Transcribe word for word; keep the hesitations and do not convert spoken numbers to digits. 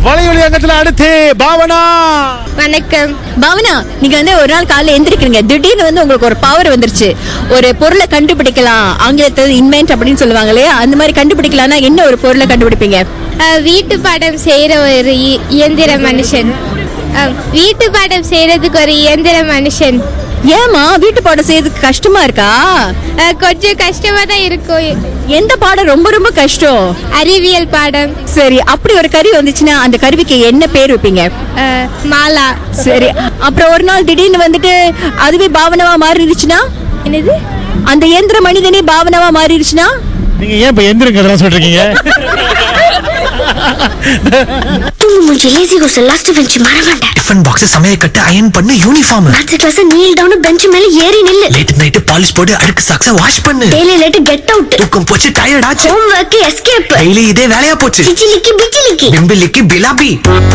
வலையொலி அங்கத்துல அடுத்து பாவனா. வணக்கம் பாவனா, நீங்க வந்து ஒரு நாள் காலையில எந்திரிக்கிறீங்க, திடீர்னு வந்து உங்களுக்கு ஒரு பவர் வந்துருச்சு, ஒரு பொருளை கண்டுபிடிக்கலாம், ஆங்கிலத்தில் இன்வென்ட் அப்படின்னு சொல்லுவாங்க இல்லையா, அந்த மாதிரி கண்டுபிடிக்கலாம்னா என்ன ஒரு பொருளை கண்டுபிடிப்பீங்க? அஹ், வீட்டு பாடம் செய்யற ஒரு இ- இயந்திர மனுஷன். அஹ், வீட்டு பாடம் செய்யறதுக்கு ஒரு இயந்திர மனுஷன். ஏமா வீட்டு பாடம் செய்யறதுக்கு கஷ்டமா இருக்கா? அஹ், கொஞ்சம் கஷ்டமா தான் இருக்கும். எந்த பாடம் ரொம்ப ரொம்ப கஷ்டம்? அறிவியல் பாடம். சரி, அப்படி ஒரு கருவி வந்துச்சுன்னா அந்த கருவிக்கு என்ன பேர் வைப்பீங்க? அஹ், மாலா. சரி, அப்புறம் ஒரு நாள் திடீர்னு வந்துட்டு அதுவே பாவனவா மாறிடுச்சுன்னா? என்னது? அந்த இயந்திர மனிதனே பாவனவா மாறிடுச்சுன்னா? நீங்க ஏன் இப்ப எந்திரங்க சொல்றீங்க? டிஃபன் பாக்ஸ் சமைய கட்டு அயன் பண்ணு யூனிஃபார்ம் அடுத்த கிளாஸ் நீல் டவுன் பெஞ்ச் மேல ஏறி நில்லு லேட் நைட் பாலிஷ் போட்டு அழுக்கு சாக்ஸ வாஷ் பண்ணு டெய்லி லேட் கெட் அவுட் தூக்கம் போச்சு டயர்ட் ஆச்சு ஹோம் ஒர்க் எஸ்கேப் டெய்லி இதே வேலையா போச்சு சிச்சிலிக்கி பிச்சிலிக்கி பிம்பிலிக்கு பிலாபி